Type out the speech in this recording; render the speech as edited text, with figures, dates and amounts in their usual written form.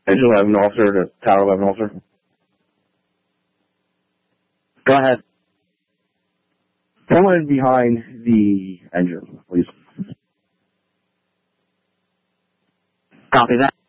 Engine 11 officer to Tower 11 officer. Go ahead. Someone behind the engine, please. Copy that.